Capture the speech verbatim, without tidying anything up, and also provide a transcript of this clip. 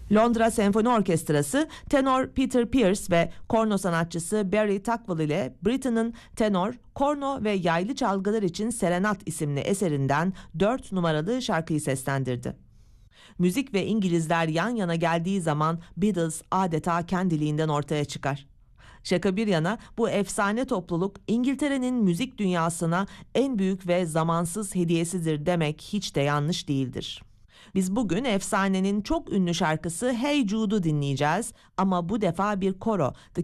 Londra Senfoni Orkestrası, tenor Peter Pierce ve korno sanatçısı Barry Tuckwell ile Britten'ın tenor, korno ve yaylı çalgılar için Serenat isimli eserinden dört numaralı şarkıyı seslendirdi. Müzik ve İngilizler yan yana geldiği zaman Beatles adeta kendiliğinden ortaya çıkar. Şaka bir yana, bu efsane topluluk İngiltere'nin müzik dünyasına en büyük ve zamansız hediyesidir demek hiç de yanlış değildir. Biz bugün efsanenin çok ünlü şarkısı Hey Jude'u dinleyeceğiz ama bu defa bir koro, The